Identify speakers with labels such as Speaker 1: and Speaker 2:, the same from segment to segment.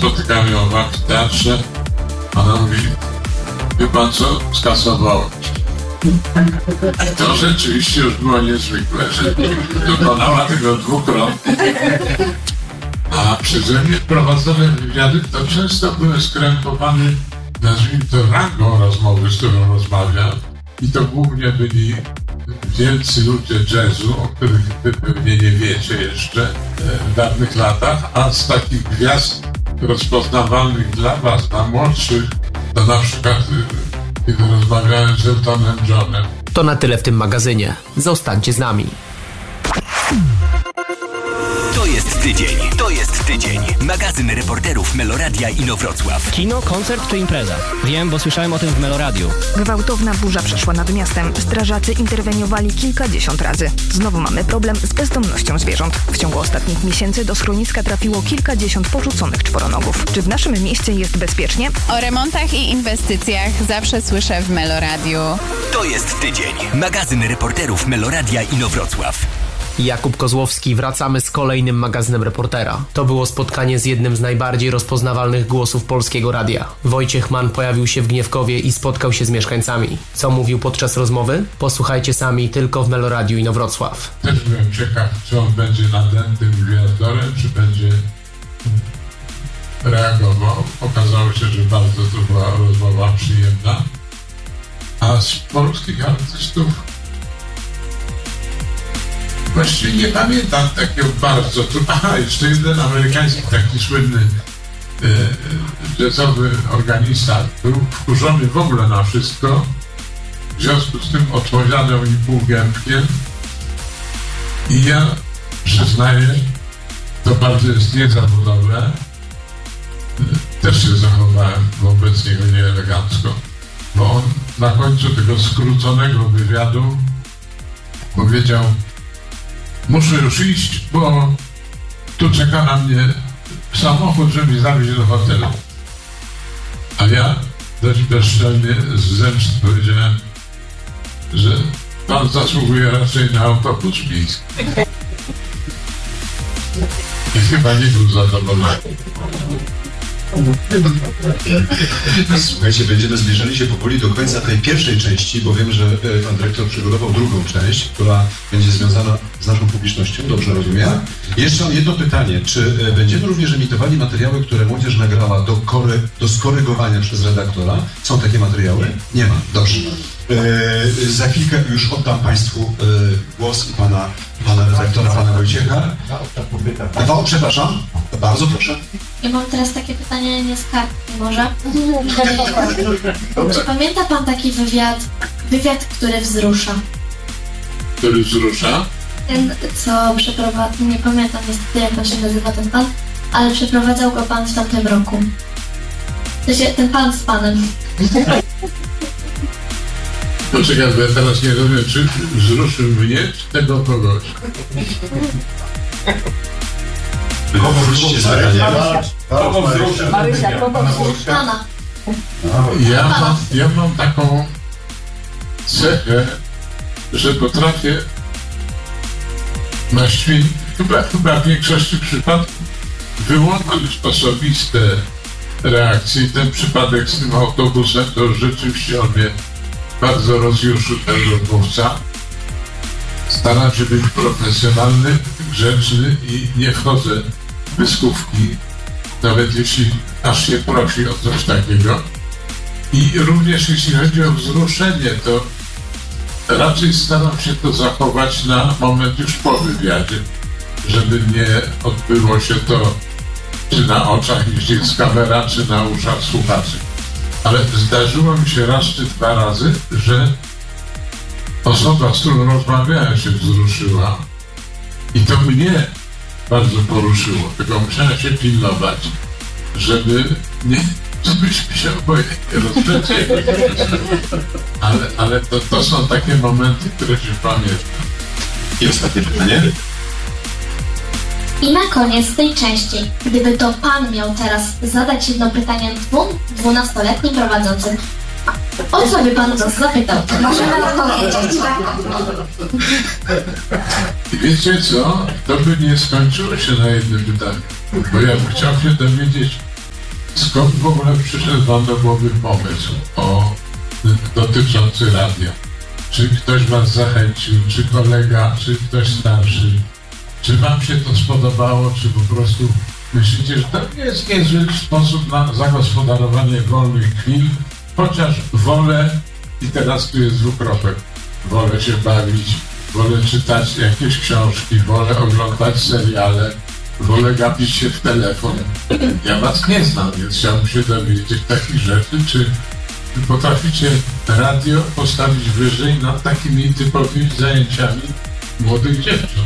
Speaker 1: spotykamy o w teatrze, ona mówi, wie pan co, skasowałem. I to rzeczywiście już było niezwykłe, że dokonała tego dwukrotnie. A przeze mnie prowadzone wywiady to często były skrępowane, nazwijmy to, rangą rozmowy, z którą rozmawiam. I to głównie byli wielcy ludzie jazzu, o których wy pewnie nie wiecie jeszcze w dawnych latach, a z takich gwiazd rozpoznawalnych dla was, dla młodszych, to na przykład kiedy rozmawiałem z Eltonem Johnem.
Speaker 2: To na tyle w tym magazynie. Zostańcie z nami.
Speaker 3: To jest tydzień. Magazyn reporterów Meloradia Inowrocław.
Speaker 4: Kino, koncert czy impreza? Wiem, bo słyszałem o tym w Meloradiu.
Speaker 5: Gwałtowna burza przeszła nad miastem. Strażacy interweniowali kilkadziesiąt razy. Znowu mamy problem z bezdomnością zwierząt. W ciągu ostatnich miesięcy do schroniska trafiło kilkadziesiąt porzuconych czworonogów. Czy w naszym mieście jest bezpiecznie?
Speaker 6: O remontach i inwestycjach zawsze słyszę w Meloradiu.
Speaker 3: To jest tydzień. Magazyn reporterów Meloradia Inowrocław.
Speaker 2: Jakub Kozłowski, wracamy z kolejnym magazynem reportera. To było spotkanie z jednym z najbardziej rozpoznawalnych głosów polskiego radia. Wojciech Mann pojawił się w Gniewkowie i spotkał się z mieszkańcami. Co mówił podczas rozmowy? Posłuchajcie sami tylko w Meloradiu Inowrocław.
Speaker 1: Też byłem ciekaw, czy on będzie nadętym gwiazdorem, czy będzie reagował. Okazało się, że bardzo to była rozmowa przyjemna. A z polskich artystów właściwie nie pamiętam takiego bardzo. Aha, jeszcze jeden amerykański taki słynny jazzowy organista był wkurzony w ogóle na wszystko. W związku z tym odpowiadał mi półgębkiem. I ja przyznaję, to bardzo jest niezawodowe. Też się zachowałem wobec niego nieelegancko, bo on na końcu tego skróconego wywiadu powiedział: muszę już iść, bo tu czeka na mnie samochód, żeby zawieźć do hotelu. A ja dość bezczelnie z zemsty powiedziałem, że pan zasługuje raczej na autobus miejski. I chyba nie był zadowolony.
Speaker 7: Słuchajcie, będziemy zbliżali się powoli do końca tej pierwszej części, bo wiem, że pan dyrektor przygotował drugą część, która będzie związana z naszą publicznością, dobrze rozumiem? Jeszcze mam jedno pytanie, czy będziemy również emitowali materiały, które młodzież nagrała do skorygowania przez redaktora? Są takie materiały? Nie ma, dobrze. Za chwilkę już oddam państwu głos i pana redaktora, pana Wojciecha. Przepraszam, bardzo proszę.
Speaker 8: Ja mam teraz takie pytanie, nie z kartki może. Czy pamięta pan taki wywiad, który wzrusza?
Speaker 1: Który wzrusza?
Speaker 8: Ten, co przeprowadził, nie pamiętam niestety jak on się nazywa ten pan, ale przeprowadzał go pan w tamtym roku. To się, ten pan z panem.
Speaker 1: Poczekaj, bo ja teraz nie rozumiem, czy wzruszył mnie, czy tego kogoś.
Speaker 7: Powróćcie z pytaniem.
Speaker 8: Pana.
Speaker 1: Ja mam taką cechę, że potrafię właściwie chyba w większości przypadków wyłączyć osobiste reakcje. Ten przypadek z tym autobusem to rzeczywiście on mnie bardzo rozjuszył, ten rozmówca. Staram się być profesjonalny, grzeczny i nie wchodzę w pyskówki, nawet jeśli aż się prosi o coś takiego. I również jeśli chodzi o wzruszenie, to raczej staram się to zachować na moment już po wywiadzie, żeby nie odbyło się to czy na oczach jeśli z kamera, czy na uszach słuchaczy. Ale zdarzyło mi się raz czy dwa razy, że osoba, z którą rozmawiałem, się wzruszyła i to mnie bardzo poruszyło, tylko musiałem się pilnować, żeby żebyśmy się oboje nie rozlecieli. Ale to są takie momenty, które się pamiętam.
Speaker 7: I ostatnie pytanie.
Speaker 8: I na koniec tej części, gdyby to pan miał teraz zadać jedno pytanie 12-letnim prowadzącym, o co by pan nas zapytał? Możemy odpowiedzieć.
Speaker 1: I wiecie co? To by nie skończyło się na jednym pytaniu, bo ja bym chciał się dowiedzieć, skąd w ogóle przyszedł wam do głowy pomysł dotyczący radia? Czy ktoś was zachęcił, czy kolega, czy ktoś starszy? Czy wam się to spodobało, czy po prostu myślicie, że to jest niezły sposób na zagospodarowanie wolnych chwil, chociaż wolę, i teraz tu jest dwukropek, wolę się bawić, wolę czytać jakieś książki, wolę oglądać seriale, wolę gapić się w telefon. Ja was nie znam, więc chciałbym się dowiedzieć takich rzeczy, czy potraficie radio postawić wyżej nad takimi typowymi zajęciami młodych dziewcząt.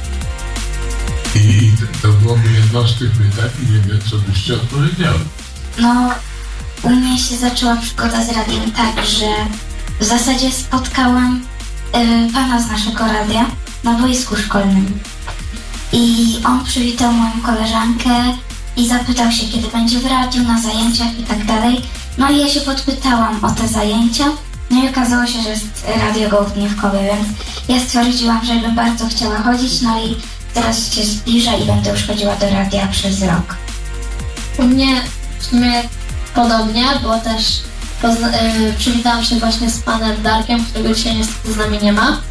Speaker 1: I to byłoby jedno z tych pytań i nie wiem, co byście odpowiedziały.
Speaker 8: No, u mnie się zaczęła przygoda z radiem tak, że w zasadzie spotkałam pana z naszego radia na boisku szkolnym. I on przywitał moją koleżankę i zapytał się, kiedy będzie w radiu, na zajęciach i tak dalej. No i ja się podpytałam o te zajęcia. No i okazało się, że jest Radio Gołd Gniewkowy, więc ja stwierdziłam, że bym bardzo chciała chodzić, no i teraz się zbliża i będę już chodziła do radia przez rok.
Speaker 9: U mnie w sumie podobnie, bo też przywitałam się właśnie z panem Darkiem, którego dzisiaj niestety z nami nie ma.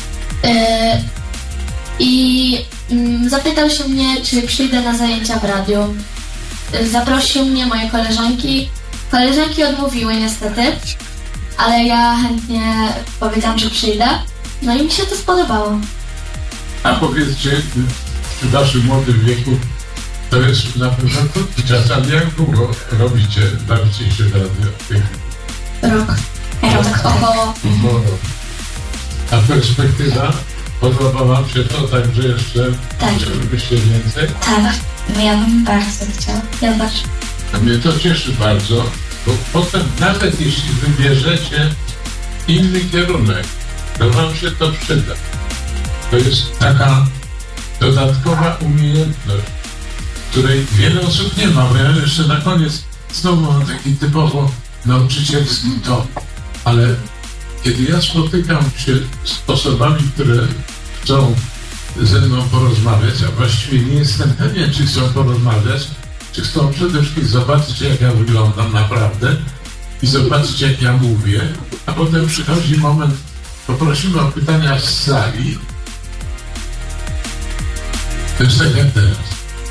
Speaker 9: I zapytał się mnie, czy przyjdę na zajęcia w radiu. Zaprosił mnie, moje koleżanki. Koleżanki odmówiły niestety, ale ja chętnie powiedziałam, że przyjdę. No i mi się to spodobało.
Speaker 1: A powiedzcie, w waszym młodym wieku to jest na pewno krótki czas, ale jak długo bawicie się w radio?
Speaker 9: Rok. Około.
Speaker 1: A perspektywa? Podoba wam się to, także jeszcze
Speaker 8: tak.
Speaker 1: Żebyście więcej?
Speaker 8: Tak, ja bym bardzo chciała. Ja bardzo.
Speaker 1: A mnie to cieszy bardzo, bo potem nawet jeśli wybierzecie inny kierunek, to wam się to przyda. To jest taka dodatkowa umiejętność, której wiele osób nie ma, bo ja jeszcze na koniec znowu mam taki typowo nauczycielski ton, ale kiedy ja spotykam się z osobami, które chcą ze mną porozmawiać, a właściwie nie jestem pewien, czy chcą porozmawiać, czy chcą przede wszystkim zobaczyć, jak ja wyglądam naprawdę i zobaczyć, jak ja mówię, a potem przychodzi moment, poprosimy o pytania z sali. To jest tak jak teraz.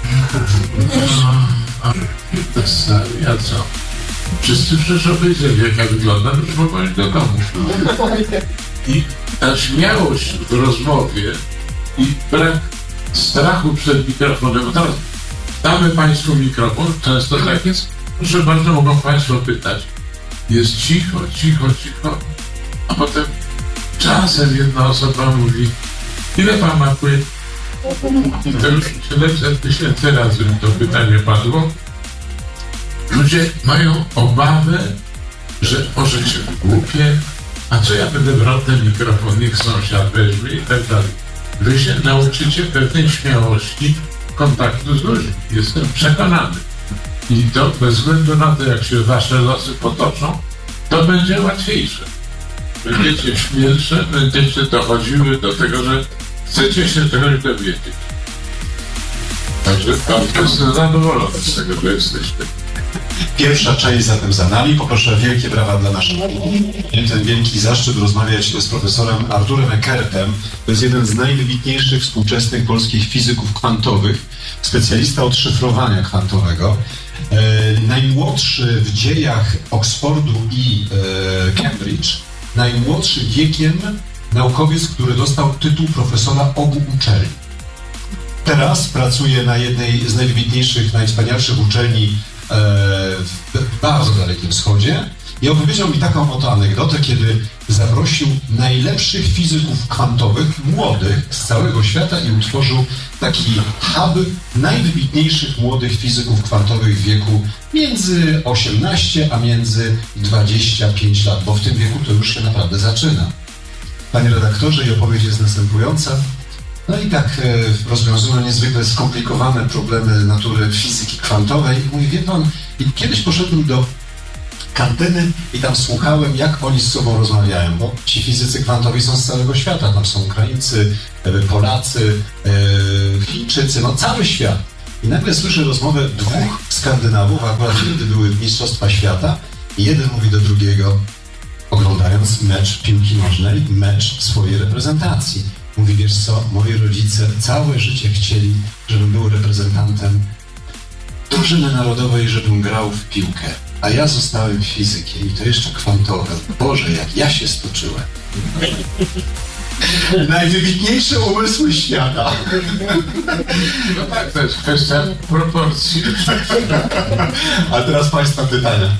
Speaker 1: A z sali, a co? Wszyscy przecież obejrzeli, jak ja wyglądam, już mogą iść do domu. I ta śmiałość w rozmowie i brak strachu przed mikrofonem, bo teraz damy Państwu mikrofon, często tak jest, że bardzo mogą Państwo pytać. Jest cicho, a potem czasem jedna osoba mówi, ile Pan ma płyt? I to już 700 000 razy to pytanie padło. Ludzie mają obawę, że może się głupie, a co ja będę brał ten mikrofon, niech sąsiad weźmie i tak dalej. Wy się nauczycie pewnej śmiałości kontaktu z ludźmi. Jestem przekonany. I to bez względu na to, jak się wasze losy potoczą, to będzie łatwiejsze. Będziecie śmielsze, będziecie dochodziły do tego, że chcecie się czegoś dowiedzieć. Także jestem zadowolony z tego, że jesteście.
Speaker 7: Pierwsza część zatem za nami. Poproszę wielkie brawa dla naszych. Miałem ten wielki zaszczyt rozmawiać z profesorem Arturem Eckertem. To jest jeden z najwybitniejszych współczesnych polskich fizyków kwantowych, specjalista od szyfrowania kwantowego. Najmłodszy w dziejach Oxfordu i Cambridge, najmłodszy wiekiem naukowiec, który dostał tytuł profesora obu uczelni. Teraz pracuje na jednej z najwybitniejszych, najwspanialszych uczelni w bardzo dalekim wschodzie i opowiedział mi taką oto anegdotę, kiedy zaprosił najlepszych fizyków kwantowych, młodych z całego świata i utworzył taki hub najwybitniejszych młodych fizyków kwantowych w wieku między 18 a między 25 lat, bo w tym wieku to już się naprawdę zaczyna. Panie redaktorze, i odpowiedź jest następująca. No i tak rozwiązują niezwykle skomplikowane problemy natury fizyki kwantowej. I mówi, wie pan, i kiedyś poszedłem do kantyny i tam słuchałem, jak oni z sobą rozmawiają, bo ci fizycy kwantowi są z całego świata. Tam są Ukraińcy, Polacy, Chińczycy, no cały świat. i nagle słyszę rozmowę dwóch Skandynawów, akurat wtedy były Mistrzostwa Świata i jeden mówi do drugiego, oglądając mecz piłki nożnej, mecz swojej reprezentacji. Mówi, wiesz co, moi rodzice całe życie chcieli, żebym był reprezentantem drużyny narodowej, żebym grał w piłkę. A ja zostałem fizykiem i to jeszcze kwantowym. Boże, jak ja się stoczyłem. Najwybitniejsze umysły świata.
Speaker 1: No tak, to jest kwestia proporcji.
Speaker 7: A teraz Państwa pytania.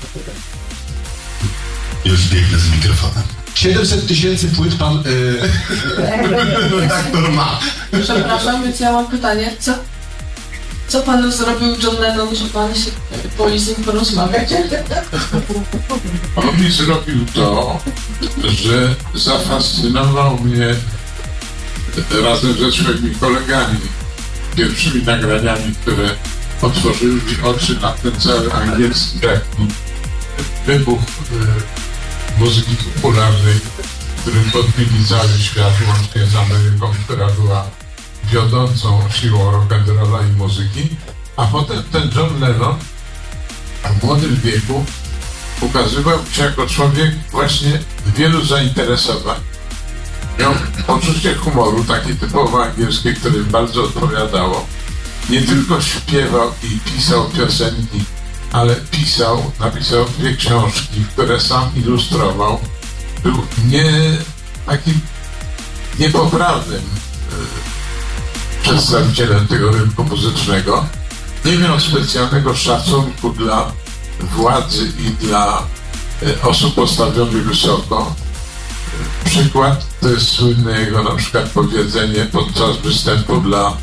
Speaker 7: Już biegnę z mikrofonem. 700 000 płyt pan redaktor ma.
Speaker 10: Przepraszam, więc ja mam pytanie. Co panu zrobił John Lennon, że pan się boi z nim porozmawiać?
Speaker 1: On mi zrobił to, że zafascynował mnie razem ze swoimi kolegami pierwszymi nagraniami, które otworzyły mi oczy na ten cały angielski wybuch muzyki popularnej, który podbili cały świat, łącznie z Ameryką, która była wiodącą siłą rock'n'rolla i muzyki, a potem ten John Lennon w młodym wieku ukazywał się jako człowiek właśnie wielu zainteresowań. Miał poczucie humoru, takie typowo angielskie, które bardzo odpowiadało. Nie tylko śpiewał i pisał piosenki, ale napisał 2 książki, które sam ilustrował. Był takim niepoprawnym przedstawicielem tego rynku muzycznego. Nie miał specjalnego szacunku dla władzy i dla osób postawionych wysoko. Przykład to jest słynne jego na przykład powiedzenie podczas występu dla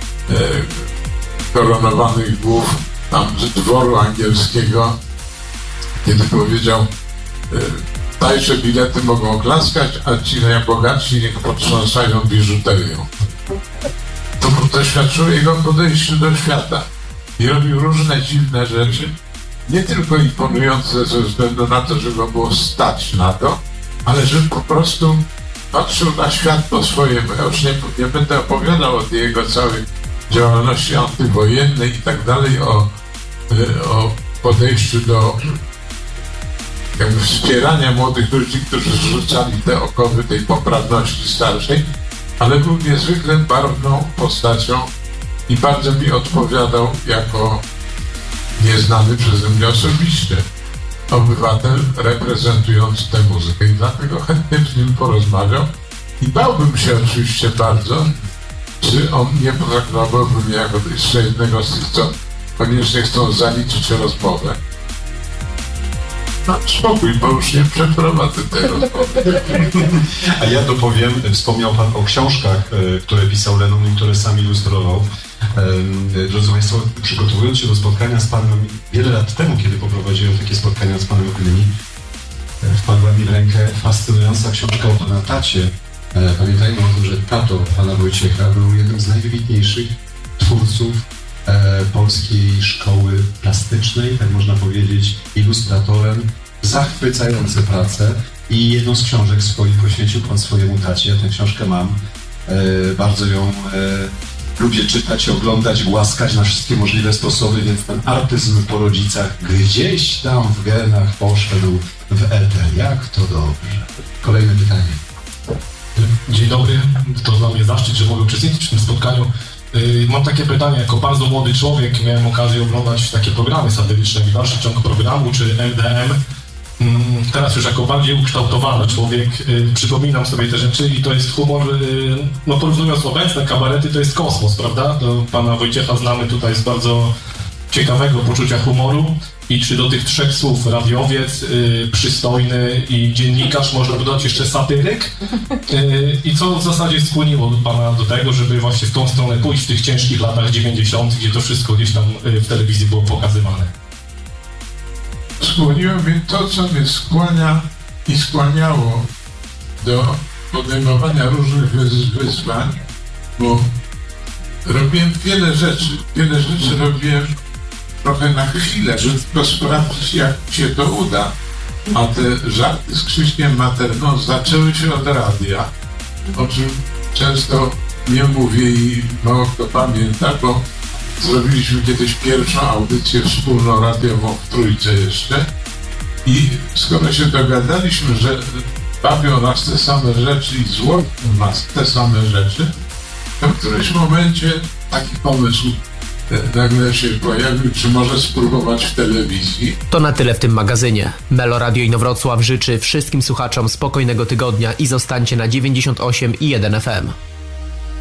Speaker 1: koronowanych głów tam z dworu angielskiego, kiedy powiedział: tańsze bilety mogą klaskać, a ci najbogatsi niech potrząsają biżuterią. To świadczyło jego podejściu do świata i robił różne dziwne rzeczy, nie tylko imponujące ze względu na to, że go było stać na to, ale że po prostu patrzył na świat po swojemu. Ja już nie będę opowiadał o jego całej działalności antywojennej i tak dalej, o podejściu do wspierania młodych ludzi, którzy zrzucali te okowy tej poprawności starszej, ale był niezwykle barwną postacią i bardzo mi odpowiadał jako nieznany przeze mnie osobiście obywatel reprezentujący tę muzykę i dlatego chętnie z nim porozmawiał i bałbym się oczywiście bardzo, czy on nie potraktowałby mnie jako jeszcze jednego z tych, co koniecznie chcą zaliczyć rozmowę. No spokój, bo już nie przeprowadzę tej rozmowy.
Speaker 7: A ja dopowiem, wspomniał Pan o książkach, które pisał Lennon i które sam ilustrował. Drodzy Państwo, przygotowując się do spotkania z Panem wiele lat temu, kiedy poprowadziłem takie spotkania z Panem Oknymi, wpadła mi w rękę fascynująca książka o Pana tacie. Pamiętajmy o tym, że tato Pana Wojciecha był jednym z najwybitniejszych twórców polskiej szkoły plastycznej, tak można powiedzieć, ilustratorem, zachwycający pracę i jedną z książek swoich poświęcił Pan swojemu tacie. Ja tę książkę mam, bardzo ją lubię czytać, oglądać, głaskać na wszystkie możliwe sposoby, więc ten artyzm po rodzicach gdzieś tam w genach poszedł w eter. Jak to dobrze. Kolejne pytanie.
Speaker 11: Dzień dobry, to dla mnie zaszczyt, że mogę uczestniczyć w tym spotkaniu. Mam takie pytanie, jako bardzo młody człowiek miałem okazję oglądać takie programy satyryczne, jak Dalszy ciąg programu czy MDM. Teraz już jako bardziej ukształtowany człowiek przypominam sobie te rzeczy i to jest humor, no porównując obecne kabarety, to jest kosmos, prawda? Do Pana Wojciecha znamy tutaj z bardzo ciekawego poczucia humoru. I czy do tych 3 słów radiowiec, przystojny i dziennikarz można dodać jeszcze satyryk? I co w zasadzie skłoniło Pana do tego, żeby właśnie w tą stronę pójść w tych ciężkich latach 90., gdzie to wszystko gdzieś tam w telewizji było pokazywane?
Speaker 1: Skłoniło mnie to, co mnie skłania i skłaniało do podejmowania różnych wyzwań, bo robiłem wiele rzeczy robiłem trochę na chwilę, żeby tylko sprawdzić, jak się to uda. A te żarty z Krzyśkiem Materną zaczęły się od radia, o czym często nie mówię i mało kto pamięta, bo zrobiliśmy kiedyś pierwszą audycję wspólnoradiową w Trójce jeszcze i skoro się dogadaliśmy, że bawią nas te same rzeczy i złożą nas te same rzeczy, to w którymś momencie taki pomysł nagle się pojawił, czy może spróbować w telewizji.
Speaker 2: To na tyle w tym magazynie. Melo Radio Inowrocław życzy wszystkim słuchaczom spokojnego tygodnia i zostańcie na 98,1 FM.